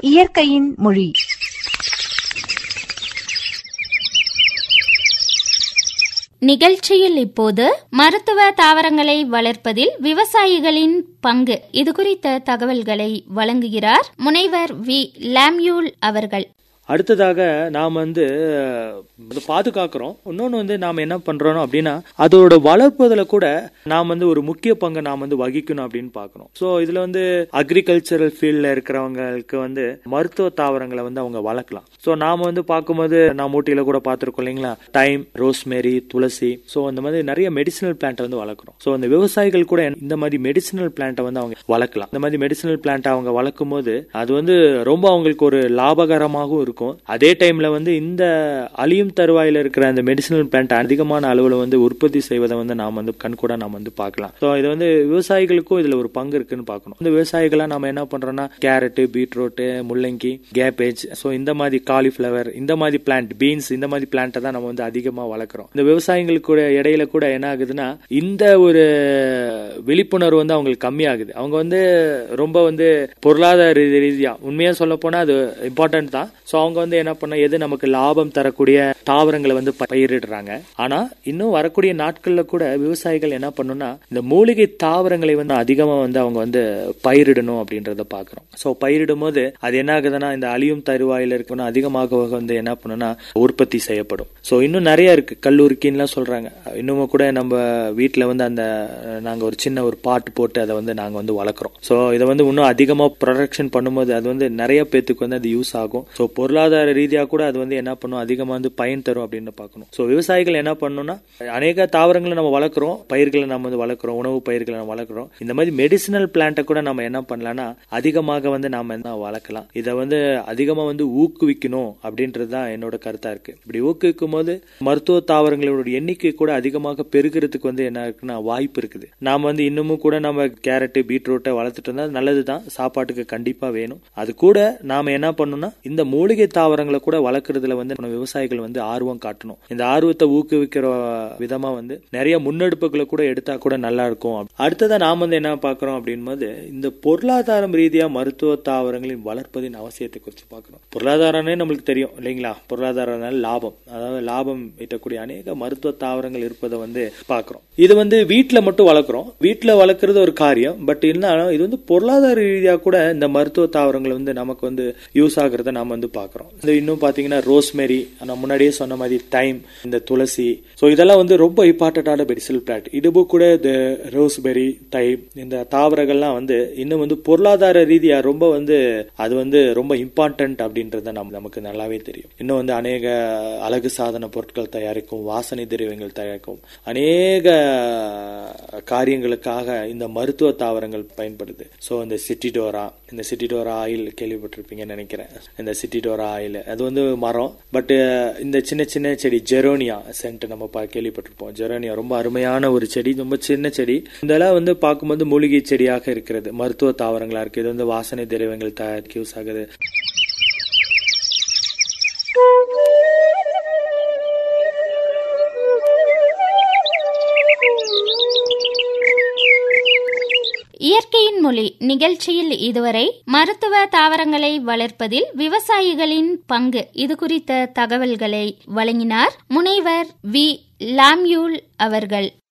இயற்கையின் மொழி. நிகழ்ச்சியில் இப்போது மருத்துவ தாவரங்களை வளர்ப்பதில் விவசாயிகளின் பங்கு இது குறித்த தகவல்களை வழங்குகிறார் முனைவர் வி. லாம்யூல் அவர்கள். அடுத்ததாக நாம் பாதுகாக்கிறோம். இன்னொன்று நாம் என்ன பண்றோம் அப்படின்னா அதோட வளர்ப்பதில் கூட நாம் ஒரு முக்கிய பங்கை நாம் வகிக்கணும் அப்படின்னு பார்க்கணும். ஸோ இதுல அக்ரிகல்ச்சரல் ஃபீல்ட்ல இருக்கிறவங்களுக்கு மருத்துவ தாவரங்களை அவங்க வளர்க்கலாம். ஸோ நாம பார்க்கும்போது நாம் ஊட்டியில கூட பார்த்துருக்கோம் இல்லைங்களா, டைம், ரோஸ்மேரி, துளசி. ஸோ அந்த மாதிரி நிறைய மெடிசினல் பிளான்ட்டை வளர்க்குறோம். ஸோ அந்த விவசாயிகள் கூட இந்த மாதிரி மெடிசினல் பிளான்ட்டை அவங்க வளர்க்கலாம். இந்த மாதிரி மெடிசினல் பிளான்ட்டை அவங்க வளர்க்கும் போது அது ரொம்ப அவங்களுக்கு ஒரு லாபகரமாகவும் இருக்கும். அதே டைம்ல இந்த அழியும் தருவாயில இருக்கிற அந்த மெடிசினல் பிளான்ட் அதிகமான அளவுல உற்பத்தி செய்வதை நாம் கண்கூட நாம் பார்க்கலாம். ஸோ இது விவசாயிகளுக்கும் இதுல ஒரு பங்கு இருக்குன்னு பார்க்கணும். இந்த விவசாயிகளா நம்ம என்ன பண்றோம்னா கேரட், பீட்ரூட், முள்ளங்கி, கேபேஜ், ஸோ இந்த மாதிரி காலிஃபிளவர், இந்த மாதிரி பிளான்ட், பீன்ஸ், இந்த மாதிரி பிளான்ட்டை தான் நம்ம அதிகமா வளர்க்குறோம். இந்த விவசாயிகளுக்கு கூட இடையில கூட என்ன ஆகுதுன்னா இந்த ஒரு விழிப்புணர்வு அவங்களுக்கு கம்மியாகுது. அவங்க ரொம்ப பொருளாதார ரீதியா உண்மையா சொல்ல போனா அது இம்பார்ட்டன்ட் தான். ஸோ அவங்க என்ன பண்ண எது நமக்கு லாபம் தரக்கூடிய தாவரங்களை பயிரிடுறாங்க. ஆனா இன்னும் வரக்கூடிய நாட்கள்ல கூட விவசாயிகள் என்ன பண்ணணும்னா இந்த மூலிகை தாவரங்களை அதிகமா அவங்க பயிரிடணும் அப்படின்றத பாக்குறோம். ஸோ பயிரிடும் போது அது என்ன ஆகுதுன்னா இந்த அழியும் தருவாயில இருக்கணும் அதிகமாக என்ன பண்ணணும்னா உற்பத்தி செய்யப்படும். ஸோ இன்னும் நிறைய இருக்கு. கல்லூரிக்குன்னு சொல்றாங்க. இன்னும் கூட நம்ம வீட்டுல அந்த நாங்க ஒரு சின்ன ஒரு பாட்டு போட்டு அதை நாங்க வளர்க்குறோம். ஸோ இதை இன்னும் அதிகமா ப்ரொடக்ஷன் பண்ணும்போது அது நிறைய பேத்துக்கு அது யூஸ் ஆகும். ஸோ பொருளாதார ரீதியா கூட அது என்ன பண்ணும் அதிகமா பயன் தரும் அப்படின்னு பார்க்கணும். ஸோ விவசாயிகள் என்ன பண்ணணும்னா அநேக தாவரங்களை நம்ம வளர்க்குறோம், பயிர்களை நம்ம வளர்க்குறோம், உணவு பயிர்களை நம்ம வளர்க்குறோம். இந்த மாதிரி மெடிசினல் பிளான்ட்டை கூட நம்ம என்ன பண்ணலாம்னா அதிகமாக நாம என்ன வளர்க்கலாம். இதை அதிகமா ஊக்குவிக்கணும் அப்படின்றதுதான் என்னோட கருத்தா இருக்கு. இப்படி ஊக்குவிக்கும் போது மருத்துவ தாவரங்களோட எண்ணிக்கை கூட அதிகமாக பெருகிறதுக்கு என்ன இருக்குன்னா வாய்ப்பு இருக்குது. நாம இன்னமும் கூட நம்ம கேரட், பீட்ரூட்டை வளர்த்துட்டு இருந்தா நல்லதுதான், சாப்பாட்டுக்கு கண்டிப்பா வேணும். அது கூட நாம என்ன பண்ணணும்னா இந்த மூலிகை தாவரங்களை கூட வளர்க்கறதுல விவசாயிகள் ஆர்வம் காட்டணும். இந்த ஆர்வத்தை ஊக்குவிக்கிற விதமா நிறைய முன்னெடுப்புகளை கூட எடுத்தா கூட நல்லா இருக்கும். அடுத்ததா நாம என்ன பாக்குறோம் அப்படின்போது இந்த பொருளாதாரம் ரீதியா மருத்துவ தாவரங்களின் வளர்ப்பதின் அவசியத்தை குறித்து பாக்குறோம். பொருளாதாரம்னே நம்மளுக்கு தெரியும் இல்லைங்களா, பொருளாதார லாபம், அதாவது லாபம் ஈட்டக்கூடிய அநேக மருத்துவ தாவரங்கள் இருப்பதை பாக்குறோம். இது வீட்டுல மட்டும் வளர்க்குறோம். வீட்டுல வளர்க்கறது ஒரு காரியம். பட் இருந்தாலும் இது பொருளாதார ரீதியா கூட இந்த மருத்துவ தாவரங்கள் நமக்கு யூஸ் ஆகுறத நாம பாக்குறோம். இன்னும் பாத்தீங்கன்னா ரோஸ்மேரி, நான் முன்னாடியே சொன்ன மாதிரி தைம், இந்த துளசி, சோ இதெல்லாம் ரொம்ப இம்பார்ட்டன்டான மெடிசினல் பிளான்ட். இதுபோ கூட இந்த ரோஸ்பெரி, தைம், இந்த தாவரங்கள்லாம் இன்னும் பொருளாதார ரீதியா ரொம்ப அது ரொம்ப இம்பார்ட்டன்ட் அப்படின்றத நமக்கு நல்லாவே தெரியும். இன்னும் அநேக அழகு சாதன பொருட்கள் தயாரிக்கும், வாசனை திரவியங்கள் தயாரிக்கும், அநேக காரியங்களுக்காக இந்த மருத்துவ தாவரங்கள் பயன்படுது. சோ இந்த சிட்டிடோரா ஆயில் கேள்விப்பட்டிருப்பீங்கன்னு நினைக்கிறேன். இந்த சிட்டிடோரா ஆயில் அது மரம். பட் இந்த சின்ன சின்ன செடி ஜெரோனியா சென்ட் நம்ம கேள்விப்பட்டிருப்போம். ஜெரோனியா ரொம்ப அருமையான ஒரு செடி, ரொம்ப சின்ன செடி. இதெல்லாம் பார்க்கும்போது மூலிகை செடியாக இருக்கிறது, மருத்துவ தாவரங்களா இருக்கு. இது வாசனை திரவியங்கள் தயாரிக்க யூஸ் ஆகுது. இயற்கையின் மொழி நிகழ்ச்சியில் இதுவரை மருத்துவ தாவரங்களை வளர்ப்பதில் விவசாயிகளின் பங்கு இது குறித்த தகவல்களை வழங்கினார் முனைவர் வி. லாம்யூல் அவர்கள்.